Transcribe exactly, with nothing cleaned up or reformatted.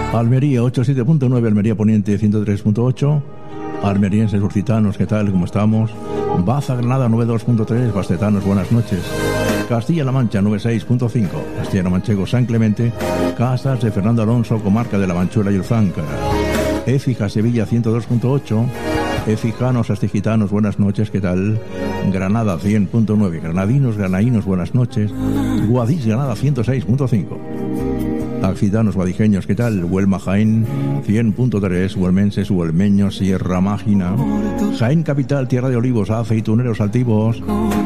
Almería ochenta y siete punto nueve, Almería Poniente ciento tres punto ocho, almerienses urcitanos, ¿qué tal? ¿Cómo estamos? Baza Granada noventa y dos punto tres, bastetanos, buenas noches. Castilla-La Mancha noventa y seis punto cinco, Castellano-Manchego San Clemente, Casas de Fernando Alonso, comarca de La Manchuela y Ulzanca. Écija Sevilla ciento dos punto ocho, Éfijanos Astigitanos, buenas noches, ¿qué tal? Granada cien punto nueve, Granadinos, Granaínos, buenas noches. Guadix Granada ciento seis punto cinco. Accitanos guadijeños, ¿qué tal? Huelma Jaén cien punto tres, huelmenses, huelmeños, Sierra Mágina. Jaén Capital, Tierra de Olivos, aceituneros altivos.